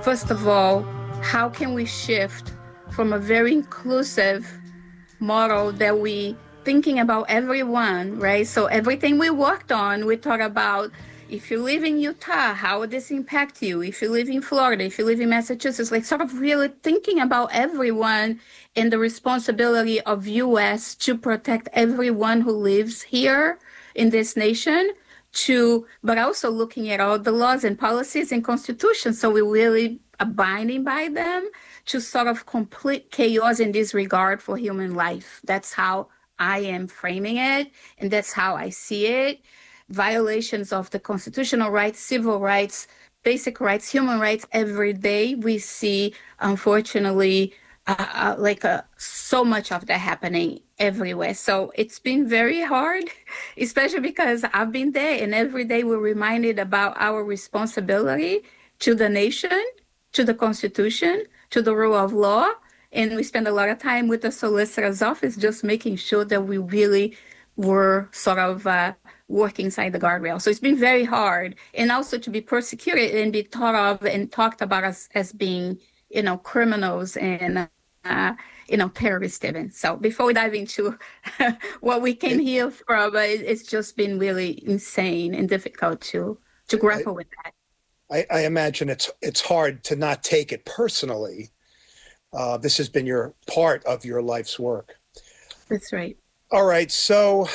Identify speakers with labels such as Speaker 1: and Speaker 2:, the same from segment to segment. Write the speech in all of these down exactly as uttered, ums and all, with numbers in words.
Speaker 1: First of all, how can we shift from a very inclusive model that we thinking about everyone, right? So everything we worked on, we talk about if you live in Utah, how would this impact you? If you live in Florida, if you live in Massachusetts, like sort of really thinking about everyone and the responsibility of U S to protect everyone who lives here in this nation to, but also looking at all the laws and policies and constitutions. So we're really abiding by them to sort of complete chaos and disregard for human life. That's how I am framing it, and that's how I see it. Violations of the constitutional rights, civil rights, basic rights, human rights every day. We see, unfortunately, uh, uh, like uh, so much of that happening everywhere. So it's been very hard, especially because I've been there, and every day we're reminded about our responsibility to the nation, to the Constitution, to the rule of law. And we spend a lot of time with the solicitor's office just making sure that we really were sort of uh, working inside the guardrail. So it's been very hard. And also to be persecuted and be thought of and talked about as, as being, you know, criminals and, uh, you know, terrorist events. So before we dive into what we came here from, it, it's just been really insane and difficult to, to grapple
Speaker 2: I,
Speaker 1: with that.
Speaker 2: I, I imagine it's it's hard to not take it personally. Uh, this has been your part of your life's work.
Speaker 1: That's right.
Speaker 2: All right, so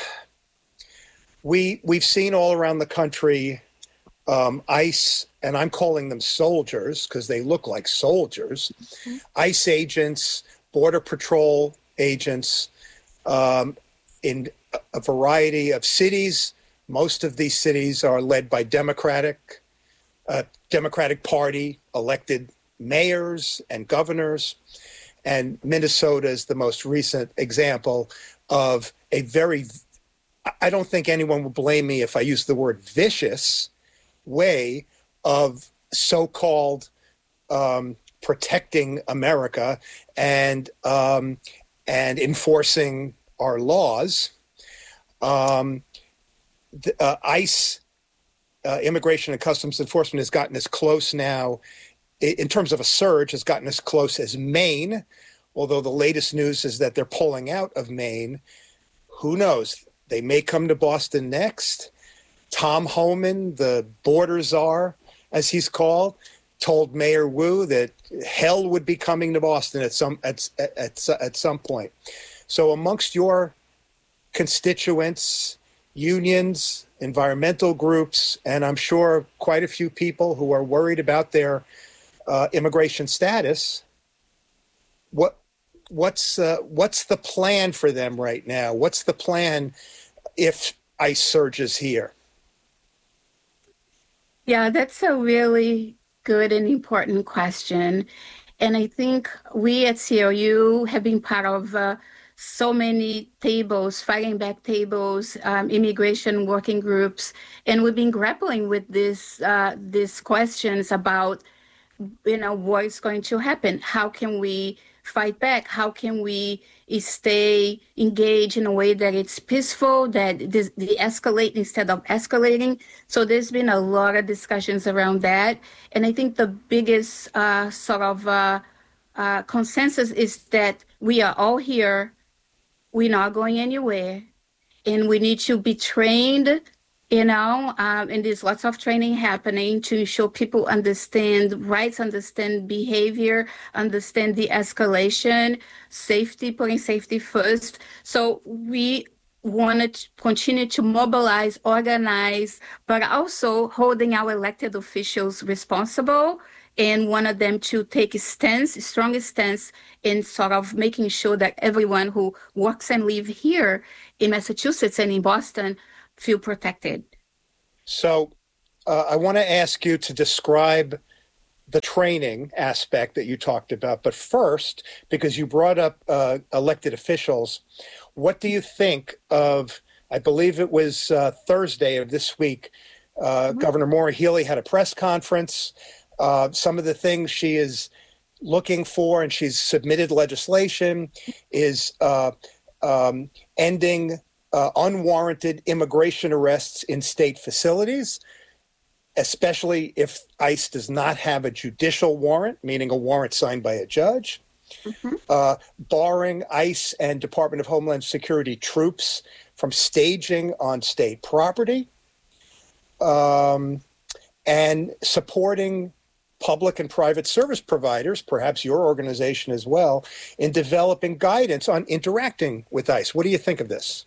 Speaker 2: we we've seen all around the country um, ICE, and I'm calling them soldiers because they look like soldiers. Mm-hmm. ICE agents, Border Patrol agents, um, in a variety of cities. Most of these cities are led by Democratic. Uh, Democratic Party elected mayors and governors, and Minnesota is the most recent example of a very, I don't think anyone will blame me if I use the word vicious way of so-called um, protecting America and um, and enforcing our laws. Um, the, uh, ICE. Uh, Immigration and Customs Enforcement has gotten as close now, in terms of a surge, has gotten as close as Maine, although the latest news is that they're pulling out of Maine. Who knows? They may come to Boston next. Tom Homan, the border czar, as he's called, told Mayor Wu that hell would be coming to Boston at some at, at, at some point. So amongst your constituents, unions, environmental groups, and I'm sure quite a few people who are worried about their uh, immigration status, what what's uh, what's the plan for them right now? What's the plan if ICE surges here?
Speaker 1: Yeah, that's a really good and important question. And I think we at C O U have been part of uh, so many tables, fighting back tables, um, immigration working groups, and we've been grappling with this, uh, these questions about, you know, what is going to happen? How can we fight back? How can we stay engaged in a way that it's peaceful, that this, de-escalate instead of escalating? So there's been a lot of discussions around that. And I think the biggest uh, sort of uh, uh, consensus is that we are all here. We're not going anywhere, and we need to be trained, you know, um, and there's lots of training happening to ensure people understand rights, understand behavior, understand the escalation, safety, putting safety first. So we want to continue to mobilize, organize, but also holding our elected officials responsible, and one of them to take a stance, a strong stance in sort of making sure that everyone who works and lives here in Massachusetts and in Boston feel protected.
Speaker 2: So uh, I want to ask you to describe the training aspect that you talked about. But first, because you brought up uh, elected officials, what do you think of, I believe it was uh, Thursday of this week, uh, mm-hmm. Governor Maura Healey had a press conference. Uh, some of the things she is looking for, and she's submitted legislation, is uh, um, ending uh, unwarranted immigration arrests in state facilities, especially if ICE does not have a judicial warrant, meaning a warrant signed by a judge, mm-hmm. uh, barring ICE and Department of Homeland Security troops from staging on state property, um, and supporting public and private service providers, perhaps your organization as well, in developing guidance on interacting with ICE. What do you think of this?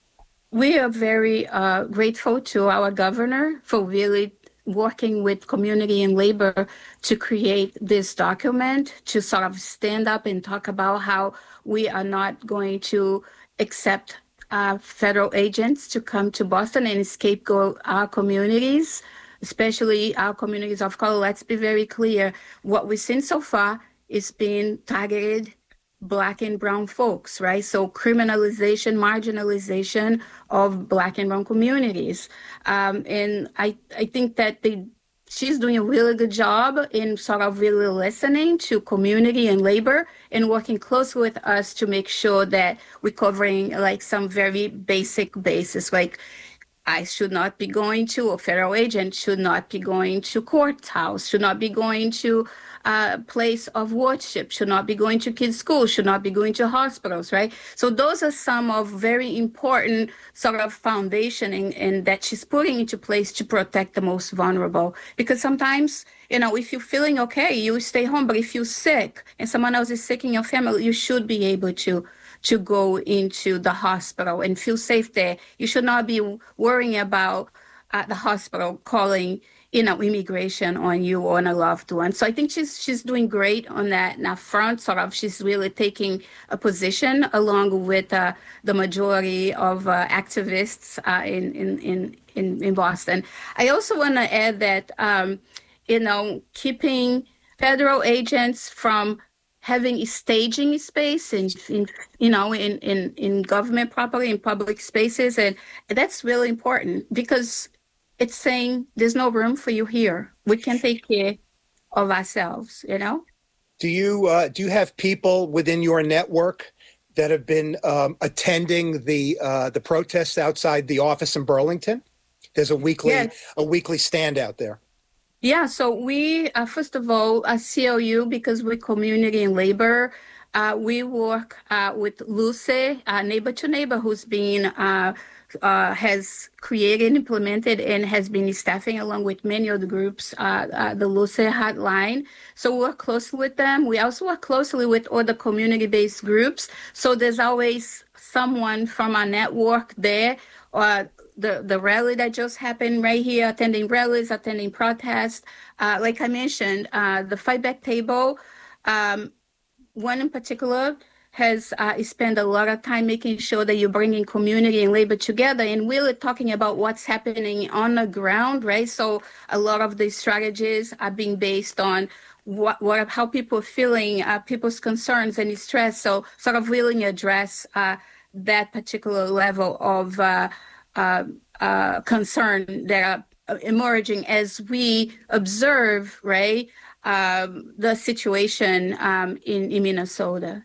Speaker 1: We are very uh, grateful to our governor for really working with community and labor to create this document, to sort of stand up and talk about how we are not going to accept uh, federal agents to come to Boston and scapegoat our communities, especially our communities of color. Let's be very clear. What we've seen so far is being targeted Black and brown folks, right? So criminalization, marginalization of Black and brown communities. Um, and I, I think that they, she's doing a really good job in sort of really listening to community and labor and working closely with us to make sure that we're covering like some very basic basis, like I should not be going to, a federal agent should not be going to courthouse, should not be going to a place of worship, should not be going to kids' schools, should not be going to hospitals, right? So those are some of very important sort of foundation in, in that she's putting into place to protect the most vulnerable. Because sometimes, you know, if you're feeling okay, you stay home, but if you're sick and someone else is sick in your family, you should be able to to go into the hospital and feel safe there. You should not be worrying about uh, the hospital calling, you know, immigration on you or on a loved one. So I think she's she's doing great on that now front. Sort of, she's really taking a position along with uh, the majority of uh, activists uh, in, in in in in Boston. I also want to add that um, you know, keeping federal agents from having a staging space in, in you know, in, in, in government property, in public spaces. And that's really important because it's saying there's no room for you here. We can take care of ourselves, you know?
Speaker 2: Do you, uh, do you have people within your network that have been um, attending the, uh, the protests outside the office in Burlington? There's a weekly, yes. a weekly stand out there.
Speaker 1: Yeah, so we, uh, first of all, at C L U, because we're community and labor, uh, we work uh, with Luce, uh, Neighbor to Neighbor, who's been, uh, uh, has created, implemented, and has been staffing along with many other groups, uh, uh, the Luce hotline. So we work closely with them. We also work closely with other community-based groups. So there's always someone from our network there, uh, The, the rally that just happened right here, attending rallies, attending protests. Uh, like I mentioned, uh, the Fight Back table, um, one in particular has uh, spent a lot of time making sure that you're bringing community and labor together and really talking about what's happening on the ground, right? So a lot of the strategies are being based on what, what how people are feeling, uh, people's concerns and stress. So sort of really address uh, that particular level of uh, Uh, uh, concern that are emerging as we observe, right, um, the situation um, in, in Minnesota.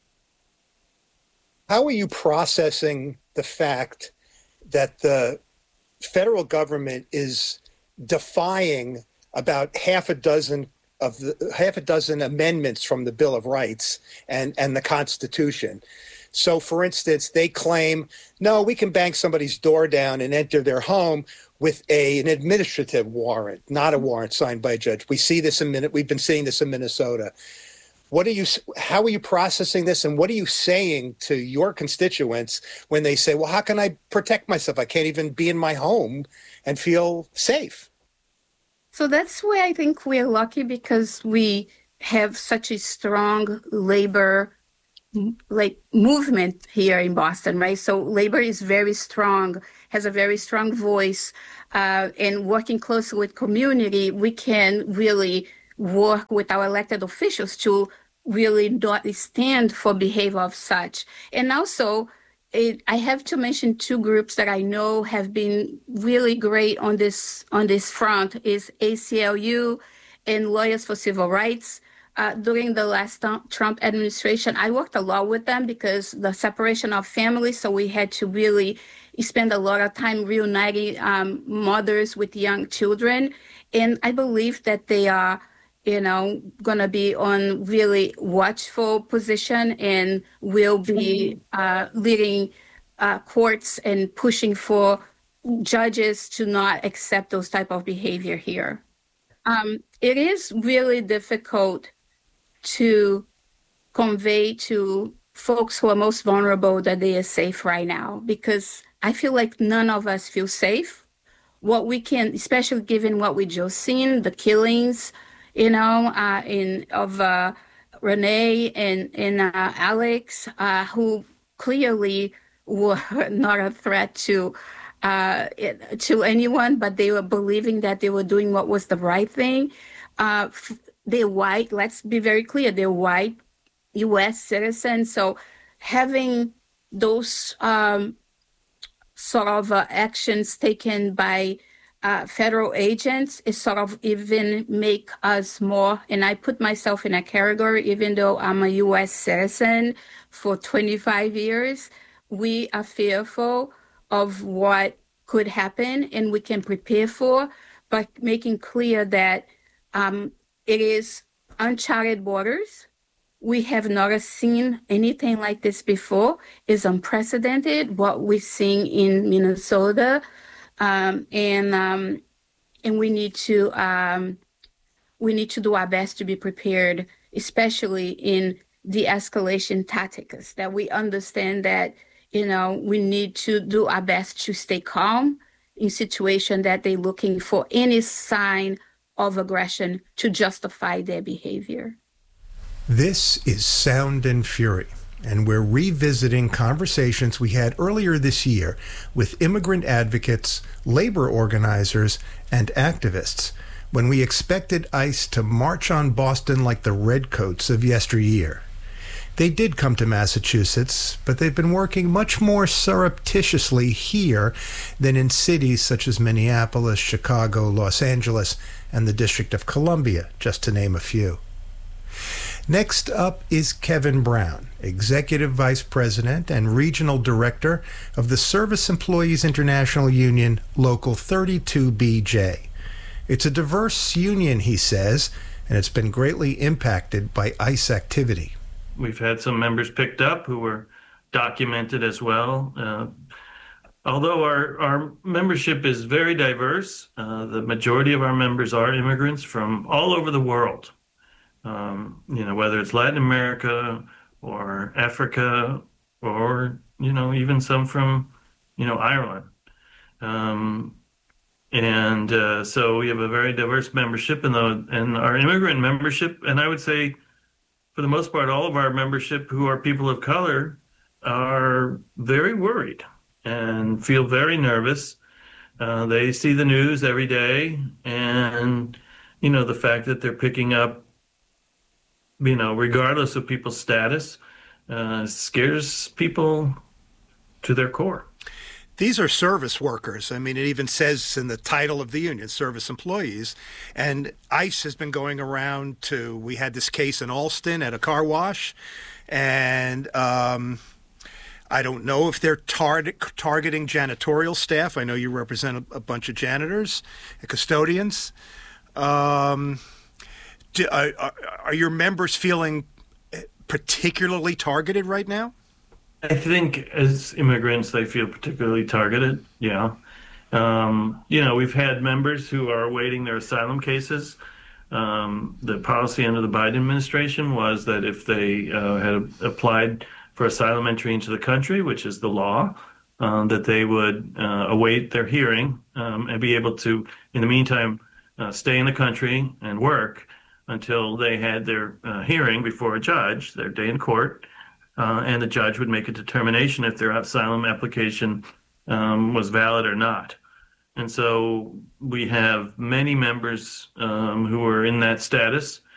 Speaker 2: How are you processing the fact that the federal government is defying about half a dozen of the half a dozen amendments from the Bill of Rights and, and the Constitution? So, for instance, they claim, no, we can bang somebody's door down and enter their home with a, an administrative warrant, not a warrant signed by a judge. We see this in minute. We've been seeing this in Minnesota. What are you? How are you processing this, and what are you saying to your constituents when they say, "Well, how can I protect myself? I can't even be in my home and feel safe"?
Speaker 1: So that's why I think we're lucky because we have such a strong labor like movement here in Boston, right? So labor is very strong, has a very strong voice, uh, and working closely with community, we can really work with our elected officials to really not stand for behavior of such. And also, it, I have to mention two groups that I know have been really great on this on this front is A C L U and Lawyers for Civil Rights. Uh, during the last Trump administration, I worked a lot with them because the separation of families, so we had to really spend a lot of time reuniting um, mothers with young children. and I believe that they are, you know, going to be on really watchful position and will be uh, leading uh, courts and pushing for judges to not accept those type of behavior here. Um, it is really difficult to convey to folks who are most vulnerable that they are safe right now, because I feel like none of us feel safe. What we can, especially given what we just seen, the killings, you know, uh, in of uh, Renee and, and uh, Alex, uh, who clearly were not a threat to uh, it, to anyone, but they were believing that they were doing what was the right thing. Uh, they're white. Let's be very clear. They're white U S citizens. So having those um, sort of uh, actions taken by uh, federal agents is sort of even make us more, and I put myself in a category, even though I'm a U S citizen for twenty-five years, we are fearful of what could happen and we can prepare for, but making clear that um, it is uncharted waters. We have never seen anything like this before. It's unprecedented what we're seeing in Minnesota, um, and um, and we need to um, we need to do our best to be prepared, especially in de-escalation tactics. That we understand that, you know, we need to do our best to stay calm in situation that they're looking for any sign of aggression to justify their behavior.
Speaker 3: This is Sound and Fury, and we're revisiting conversations we had earlier this year with immigrant advocates, labor organizers, and activists when we expected ICE to march on Boston like the redcoats of yesteryear. They did come to Massachusetts, but they've been working much more surreptitiously here than in cities such as Minneapolis, Chicago, Los Angeles, and the District of Columbia, just to name a few. Next up is Kevin Brown, Executive Vice President and Regional Director of the Service Employees International Union, Local thirty-two B J. It's a diverse union, he says, and it's been greatly impacted by ICE activity.
Speaker 4: We've had some members picked up who were documented as well. Uh, although our, our membership is very diverse, uh, the majority of our members are immigrants from all over the world. Um, you know, whether it's Latin America or Africa or, you know, even some from, you know, Ireland. Um, and uh, so we have a very diverse membership, and, the, and our immigrant membership, and I would say for the most part, all of our membership who are people of color are very worried and feel very nervous. Uh, they see the news every day, and, you know, the fact that they're picking up, you know, regardless of people's status, uh, scares people to their core.
Speaker 2: These are service workers. I mean, it even says in the title of the union, service employees. And ICE has been going around to, we had this case in Alston at a car wash. And um, I don't know if they're tar- targeting janitorial staff. I know you represent a, a bunch of janitors and custodians. Um Do, are, are your members feeling particularly targeted right now?
Speaker 4: I think as immigrants, they feel particularly targeted, yeah. Um, you know, we've had members who are awaiting their asylum cases. Um, the policy under the Biden administration was that if they uh, had applied for asylum entry into the country, which is the law, um, that they would uh, await their hearing um, and be able to, in the meantime, uh, stay in the country and work until they had their uh, hearing before a judge, their day in court, uh, and the judge would make a determination if their asylum application um, was valid or not. And so we have many members um, who are in that status,